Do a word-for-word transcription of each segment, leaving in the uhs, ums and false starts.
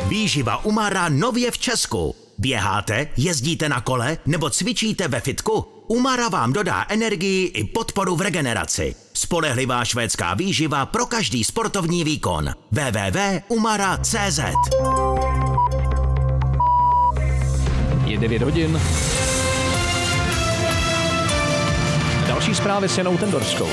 Výživa Umara nově v Česku. Běháte, jezdíte na kole nebo cvičíte ve fitku? Umara vám dodá energii i podporu v regeneraci. Spolehlivá švédská výživa pro každý sportovní výkon. w w w tečka umara tečka c z Je devět hodin. Další zprávy s Janou Tendorskou.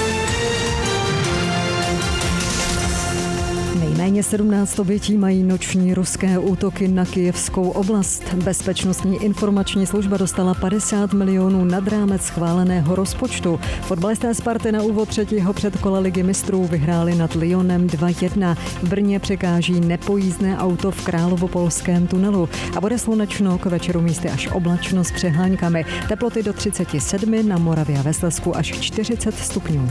Nejméně sedmnáct obětí mají noční ruské útoky na Kyjevskou oblast. Bezpečnostní informační služba dostala padesát milionů nad rámec schváleného rozpočtu. Fotbalisté Sparty na úvod třetího předkola Ligy mistrů vyhráli nad Lyonem dva jedna. V Brně překáží nepojízdné auto v Královopolském tunelu. A bude slunečno, k večeru místy až oblačno s přeháňkami. Teploty do třicet sedm, na Moravě a ve Slezsku až čtyřicet stupňů.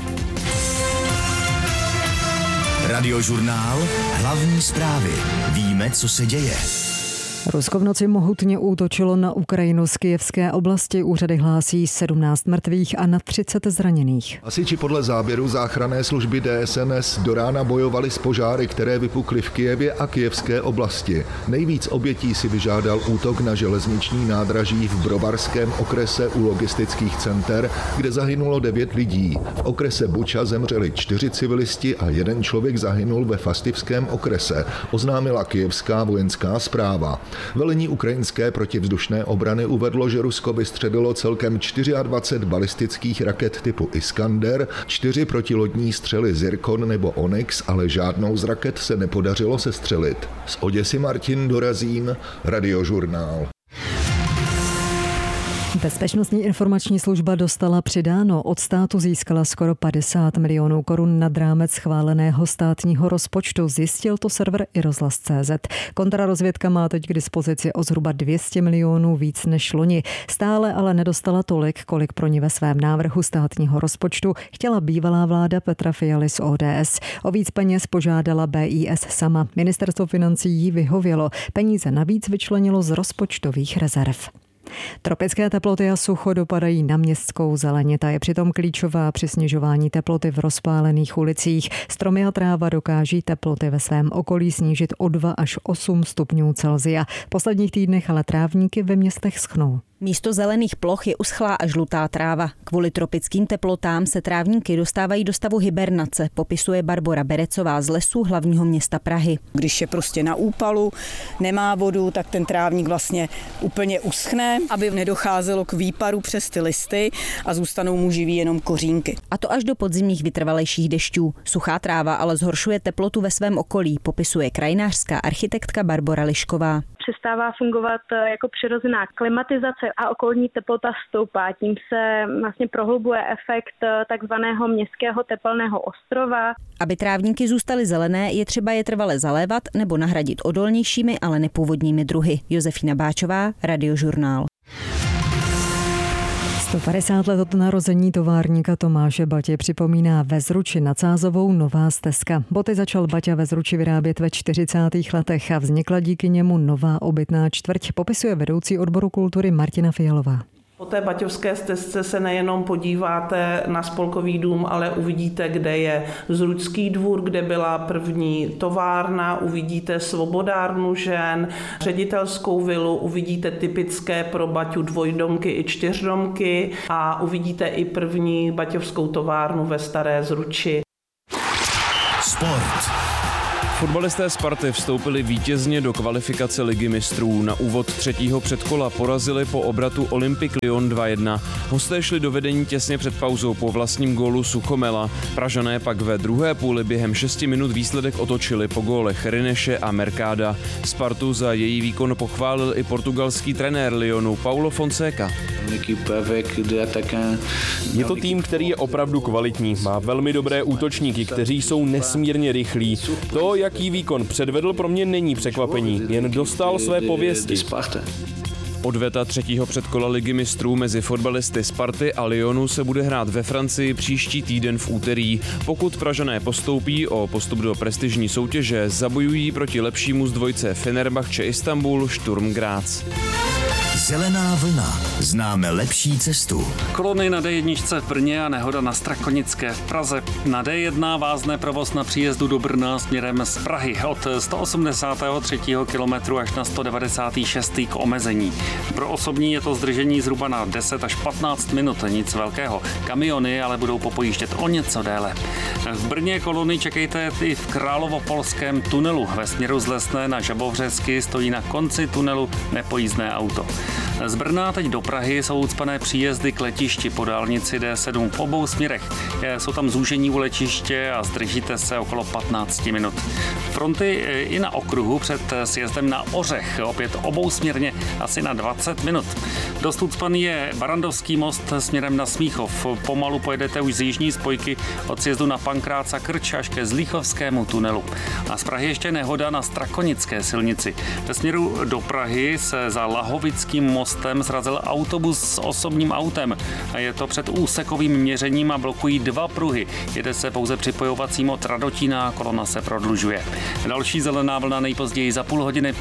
Radiožurnál. Hlavní zprávy. Víme, co se děje. Rusko v noci mohutně útočilo na Ukrajinu z Kyjevské oblasti. Úřady hlásí sedmnáct mrtvých a na třicet zraněných. Hasiči podle záběru záchranné služby D S N S do rána bojovali s požáry, které vypukly v Kyjevě a Kyjevské oblasti. Nejvíc obětí si vyžádal útok na železniční nádraží v Brovarském okrese u logistických center, kde zahynulo devět lidí. V okrese Buča zemřeli čtyři civilisti a jeden člověk zahynul ve Fastivském okrese, oznámila kyjevská vojenská správa. Velení ukrajinské protivzdušné obrany uvedlo, že Rusko vystřelilo celkem dvacet čtyři balistických raket typu Iskander, čtyři protilodní střely Zirkon nebo Onyx, ale žádnou z raket se nepodařilo sestřelit. Z Oděsy Martin Dorazín, Radiožurnál. Bezpečnostní informační služba dostala přidáno. Od státu získala skoro padesát milionů korun nad rámec schváleného státního rozpočtu. Zjistil to server i rozhlas tečka cé zet. Kontrarozvědka má teď k dispozici o zhruba dvě stě milionů víc než loni. Stále ale nedostala tolik, kolik pro ní ve svém návrhu státního rozpočtu chtěla bývalá vláda Petra Fialy z O D S. O víc peněz požádala B I S sama. Ministerstvo financí jí vyhovělo. Peníze navíc vyčlenilo z rozpočtových rezerv. Tropické teploty a sucho dopadají na městskou zeleně. Ta je přitom klíčová při snižování teploty v rozpálených ulicích. Stromy a tráva dokáží teploty ve svém okolí snížit o dva až osm stupňů Celsia. V posledních týdnech ale trávníky ve městech schnou. Místo zelených ploch je uschlá a žlutá tráva. Kvůli tropickým teplotám se trávníky dostávají do stavu hibernace, popisuje Barbora Berecová z lesů hlavního města Prahy. Když je prostě na úpalu, nemá vodu, tak ten trávník vlastně úplně uschne, aby nedocházelo k výparu přes ty listy a zůstanou mu živý jenom kořínky. A to až do podzimních vytrvalejších dešťů. Suchá tráva ale zhoršuje teplotu ve svém okolí, popisuje krajinářská architektka Barbora Lišková. Přestává fungovat jako přirozená klimatizace a okolní teplota stoupá. Tím se vlastně prohlubuje efekt takzvaného městského tepelného ostrova. Aby trávníky zůstaly zelené, je třeba je trvale zalévat nebo nahradit odolnějšími, ale nepůvodními druhy. Josefína Báčová, Radiožurnál. sto padesát let od narození továrníka Tomáše Batě připomíná ve Zruči nad Sázovou nová stezka. Boty začal Baťa ve Zruči vyrábět ve čtyřicátých letech a vznikla díky němu nová obytná čtvrť, popisuje vedoucí odboru kultury Martina Fialová. Po té baťovské stezce se nejenom podíváte na Spolkový dům, ale uvidíte, kde je Zručský dvůr, kde byla první továrna, uvidíte svobodárnu žen, ředitelskou vilu, uvidíte typické pro Baťu dvojdomky i čtyřdomky a uvidíte i první baťovskou továrnu ve Staré Zruči. Sport. Fotbalisté Sparty vstoupili vítězně do kvalifikace Ligy mistrů. Na úvod třetího předkola porazili po obratu Olympique Lyon dva jedna. Hosté šli do vedení těsně před pauzou po vlastním gólu Suchomela. Pražané pak ve druhé půli během šesti minut výsledek otočili po gólech Rineše a Mercada. Spartu za její výkon pochválil i portugalský trenér Lyonu Paulo Fonseca. Je to tým, který je opravdu kvalitní. Má velmi dobré útočníky, kteří jsou nesmírně rychlí. To, jaký výkon předvedl, pro mě není překvapení, jen dostal své pověsti. Odveta třetího předkola Ligy mistrů mezi fotbalisty Sparty a Lyonu se bude hrát ve Francii příští týden v úterý. Pokud Pražané postoupí o postup do prestižní soutěže, zabojují proti lepšímu z dvojce Fenerbahce Istanbul Sturm Graz. Zelená vlna. Známe lepší cestu. Kolony na dé jedna v Brně a nehoda na Strakonické v Praze. Na dé jedna vázne provoz na příjezdu do Brna směrem z Prahy od sto osmdesátého třetího kilometru až na sto devadesátého šestého k omezení. Pro osobní je to zdržení zhruba na deset až patnáct minut, nic velkého. Kamiony ale budou popojíždět o něco déle. V Brně kolony čekejte i v Královopolském tunelu. Ve směru z Lesné na Žabovřesky stojí na konci tunelu nepojízdné auto. Z Brna teď do Prahy jsou ucpané příjezdy k letišti po dálnici dé sedm v obou směrech. Jsou tam zúžení u letiště a zdržíte se okolo patnáct minut. Fronty i na okruhu před sjezdem na Ořech, opět obousměrně asi na dvacet minut. Dost ucpaný je Barandovský most směrem na Smíchov. Pomalu pojedete už z jižní spojky od sjezdu na Pankráca Krč až ke Zlíchovskému tunelu. A z Prahy ještě nehoda na Strakonické silnici. Ve směru do Prahy se za Lahovickým mostem srazil autobus s osobním autem. Je to před úsekovým měřením a blokují dva pruhy. Jede se pouze připojovacím od Radotína a kolona se prodlužuje. Další zelená vlna nejpozději za půl hodiny.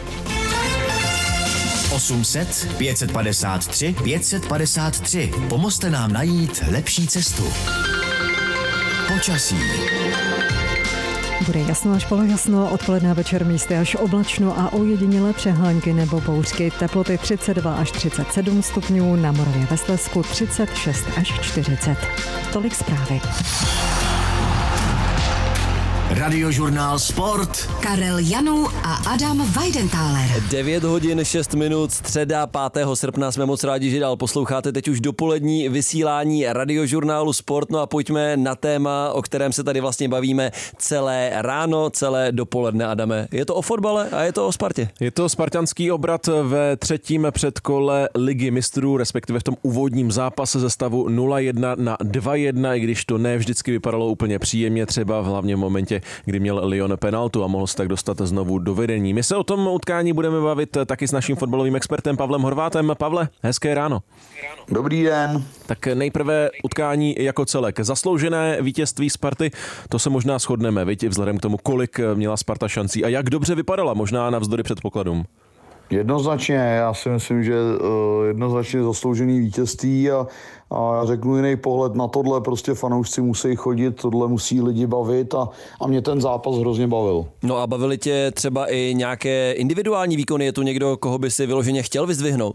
osm set, pět set padesát tři, pět set padesát tři. Pomozte nám najít lepší cestu. Počasí. Bude jasno až polojasno, odpoledne a večer místy až oblačno a ojedinělé přehánky nebo bouřky. Teploty třicet dva až třicet sedm stupňů, na Moravě ve Slezsku třicet šest až čtyřicet. Tolik zprávy. Radiožurnál Sport. Karel Janů a Adam Weidenthaler. devět hodin šest minut, středa pátého srpna. Jsme moc rádi, že dál posloucháte teď už dopolední vysílání Radiožurnálu Sport. No a pojďme na téma, o kterém se tady vlastně bavíme celé ráno, celé dopoledne, Adame. Je to o fotbale a je to o Spartě. Je to spartanský obrat ve třetím předkole Ligy mistrů, respektive v tom úvodním zápase ze stavu nula jedna na dva jedna, i když to ne vždycky vypadalo úplně příjemně, třeba v hlavním momentě, kdy měl Lyon penaltu a mohl se tak dostat znovu do vedení. My se o tom utkání budeme bavit taky s naším fotbalovým expertem Pavlem Horvátem. Pavle, hezké ráno. Dobrý den. Tak nejprve utkání jako celek. Zasloužené vítězství Sparty, to se možná shodneme, viď, vzhledem k tomu, kolik měla Sparta šancí a jak dobře vypadala, možná navzdory předpokladům. Jednoznačně, já si myslím, že uh, jednoznačně zasloužený vítězství a, a já řeknu jiný pohled na tohle, prostě fanoušci musí chodit, tohle musí lidi bavit a, a mě ten zápas hrozně bavil. No a bavili tě třeba i nějaké individuální výkony, je tu někdo, koho by si vyloženě chtěl vyzdvihnout?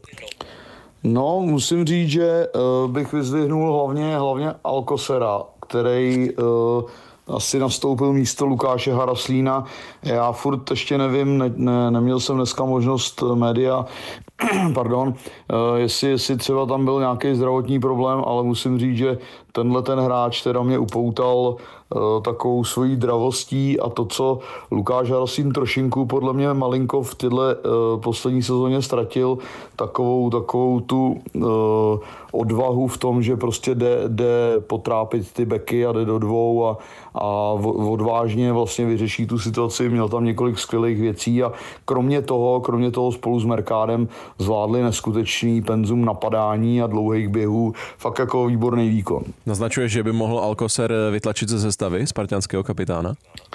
No, musím říct, že uh, bych vyzdvihnul hlavně, hlavně Alcosera, který uh, asi nastoupil místo Lukáše Haraslína. Já furt ještě nevím, ne, ne, neměl jsem dneska možnost média, pardon, jestli, jestli třeba tam byl nějaký zdravotní problém, ale musím říct, že tenhle ten hráč teda mě upoutal uh, takovou svojí dravostí a to, co Lukáš Haraslín trošinku podle mě malinko v tyhle uh, poslední sezóně ztratil, takovou, takovou tu uh, odvahu v tom, že prostě jde, jde potrápit ty beky a jde do dvou a, a odvážně vlastně vyřeší tu situaci. Měl tam několik skvělých věcí a kromě toho, kromě toho spolu s Mercádem zvládli neskutečný penzum napadání a dlouhých běhů. Fakt jako výborný výkon. Naznačuje, že by mohl Alcocer vytlačit ze sestavy spartanského kapitána?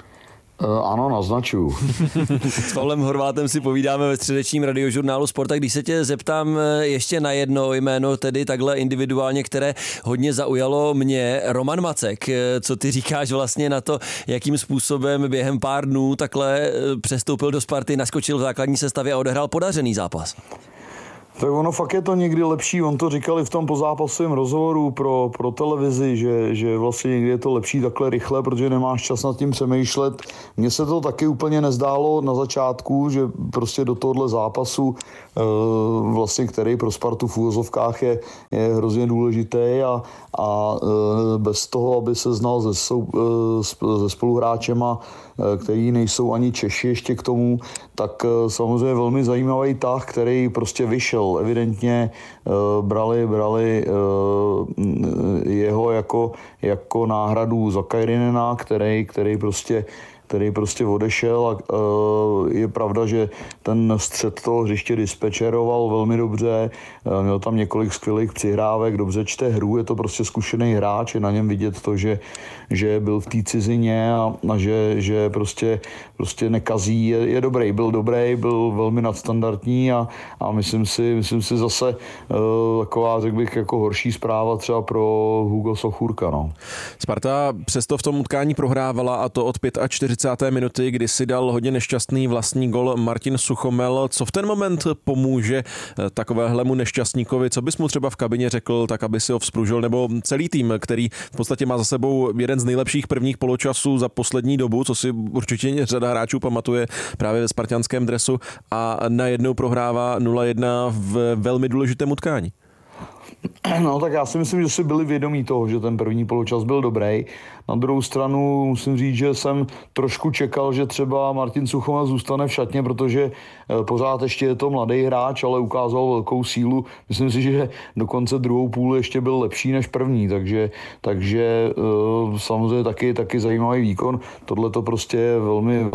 Ano, naznačuju. S Pavlem Horvátem si povídáme ve středečním Radiožurnálu Sport. A když se tě zeptám ještě na jedno jméno, tedy takhle individuálně, které hodně zaujalo mě, Roman Macek. Co ty říkáš vlastně na to, jakým způsobem během pár dnů takhle přestoupil do Sparty, naskočil v základní sestavě a odehrál podařený zápas? Tak ono fakt je to někdy lepší, on to říkali v tom pozápasovém rozhovoru pro, pro televizi, že, že vlastně někdy je to lepší takhle rychle, protože nemáš čas nad tím přemýšlet. Mně se to taky úplně nezdálo na začátku, že prostě do tohohle zápasu, vlastně, který pro Spartu v úvozovkách je, je hrozně důležitý a, a bez toho, aby se znal se, se spoluhráčema, který nejsou ani Češi ještě k tomu, tak samozřejmě velmi zajímavý tah, který prostě vyšel. Evidentně brali, brali jeho jako, jako náhradu za Kajrinena, který, který prostě který prostě odešel a je pravda, že ten střed toho hřiště dispečeroval velmi dobře, měl tam několik skvělých přihrávek, dobře čte hru, je to prostě zkušený hráč, je na něm vidět to, že, že byl v té cizině a, a že, že prostě, prostě nekazí, je, je dobrý, byl dobrý, byl velmi nadstandardní a, a myslím si, myslím si zase uh, taková, řekl bych, jako horší zpráva třeba pro Hugo Sochůrka. No. Sparta přesto v tom utkání prohrávala, a to od čtyřicáté páté minuty, kdy si dal hodně nešťastný vlastní gol Martin Suchomel. Co v ten moment pomůže takovéhlemu nešťastníkovi? Co bys mu třeba v kabině řekl, tak aby si ho vzpružil, nebo celý tým, který v podstatě má za sebou jeden z nejlepších prvních poločasů za poslední dobu, co si určitě řada hráčů pamatuje právě ve spartanském dresu, a najednou prohrává nula jedna v velmi důležitém utkání? No tak já si myslím, že si byli vědomí toho, že ten první poločas byl dobrý. Na druhou stranu musím říct, že jsem trošku čekal, že třeba Martin Suchomel zůstane v šatně, protože pořád ještě je to mladý hráč, ale ukázal velkou sílu. Myslím si, že dokonce druhou půl ještě byl lepší než první, takže, takže samozřejmě taky, taky zajímavý výkon. Tohle to prostě je velmi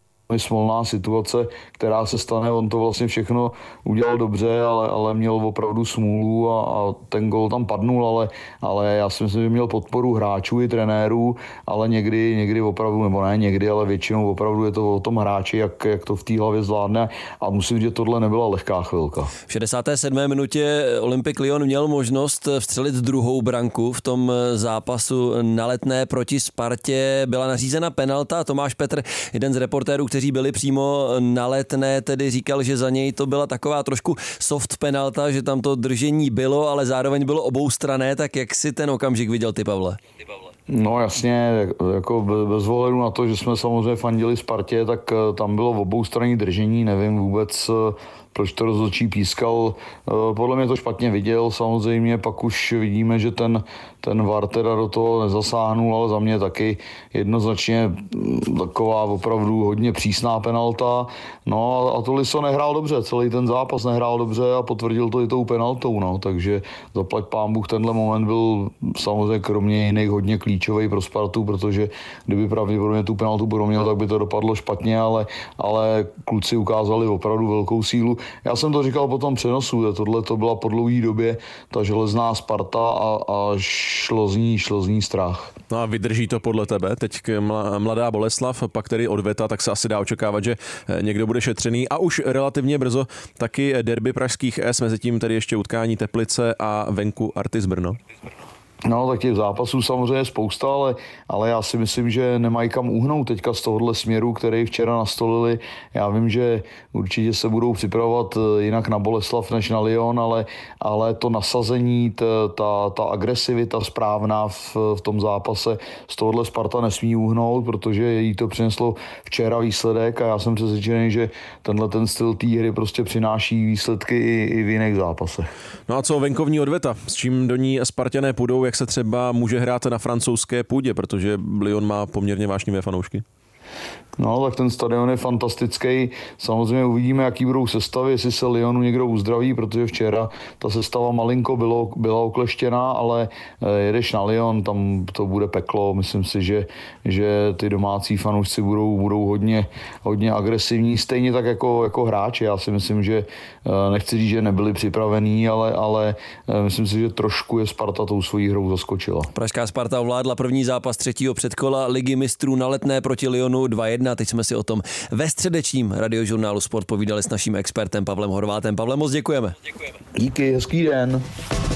smolná situace, která se stane, on to vlastně všechno udělal dobře, ale, ale měl opravdu smůlu a, a ten gol tam padnul, ale, ale já si myslím, že měl podporu hráčů i trenérů, ale někdy, někdy opravdu, nebo ne někdy, ale většinou opravdu je to o tom hráči, jak, jak to v té hlavě zvládne, a musím říct, že tohle nebyla lehká chvilka. V šedesáté sedmé minutě Olympic Lyon měl možnost vstřelit druhou branku v tom zápasu na Letné proti Spartě. Byla nařízena penalta. Tomáš Petr, jeden z reportérů, kteří byli přímo na Letné, tedy říkal, že za něj to byla taková trošku soft penalta, že tam to držení bylo, ale zároveň bylo oboustranné. Tak jak si ten okamžik viděl ty, Pavle? No jasně, jako bez ohledu na to, že jsme samozřejmě fandili Spartě, tak tam bylo oboustranné držení, nevím vůbec, proč to rozhodčí pískal. Podle mě to špatně viděl, samozřejmě pak už vidíme, že ten, ten V A R teda do toho nezasáhnul, ale za mě taky jednoznačně taková opravdu hodně přísná penalta. No a Tolisso nehrál dobře, celý ten zápas nehrál dobře a potvrdil to i tou penaltou, no, takže zaplať pán Bůh, tenhle moment byl samozřejmě kromě jiných hodně klíčový pro Spartu, protože kdyby pravděpodobně tu penaltu proměl, tak by to dopadlo špatně, ale, ale kluci ukázali opravdu velkou sílu. Já jsem to říkal po tom přenosu, že tohle to byla po dlouhé době ta železná Sparta a, a šlo z ní, šlo z ní strach. No a vydrží to podle tebe? Teď mladá Boleslav, pak tedy odveta, tak se asi dá očekávat, že někdo bude šetřený, a už relativně brzo taky derby pražských S, mezi tím tedy ještě utkání Teplice a venku Artis Brno. No, tak těch zápasů samozřejmě je spousta, ale, ale já si myslím, že nemají kam uhnout teďka z tohohle směru, který včera nastolili. Já vím, že určitě se budou připravovat jinak na Boleslav než na Lyon, ale, ale to nasazení, ta, ta, ta agresivita správná v, v tom zápase, z tohohle Sparta nesmí uhnout, protože jí to přineslo včera výsledek a já jsem přesvědčený, že tenhle ten styl té hry prostě přináší výsledky i, i v jiných zápasech. No a co venkovní odveta? S čím do ní Spartané půjdou? Jak se třeba může hrát na francouzské půdě, protože Lyon má poměrně vášnivé fanoušky? No, tak ten stadion je fantastický. Samozřejmě uvidíme, jaký budou sestavy, jestli se Lyonu někdo uzdraví, protože včera ta sestava malinko bylo, byla okleštěná, ale jedeš na Lyon, tam to bude peklo. Myslím si, že, že ty domácí fanoušci budou, budou hodně, hodně agresivní, stejně tak jako, jako hráči. Já si myslím, že nechci říct, že nebyli připravení, ale, ale myslím si, že trošku je Sparta tou svojí hrou zaskočila. Pražská Sparta ovládla první zápas třetího předkola Ligy mistrů na Letné proti Lyonu dva jedna. Teď jsme si o tom ve středečním radiožurnálu Sport povídali s naším expertem Pavlem Horvátem. Pavle, moc děkujeme. Díky, hezký den.